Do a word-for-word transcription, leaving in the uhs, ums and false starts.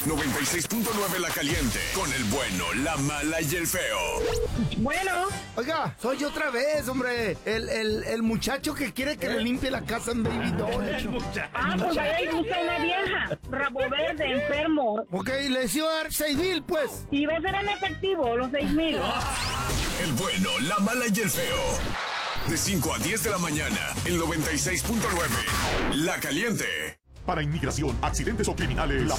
noventa y seis punto nueve La Caliente, con el bueno, la mala y el feo. Bueno. Oiga, soy yo otra vez, hombre. El, el, el muchacho que quiere que ¿Eh? le limpie la casa en Baby Doll. Ah, pues ahí busca una vieja. Rabo verde, enfermo. Ok, le decía dar seis mil, pues. Y va a ser en efectivo, los seis mil. El bueno, la mala y el feo. De cinco a diez de la mañana, el noventa y seis punto nueve. La Caliente. Para inmigración, accidentes o criminales, la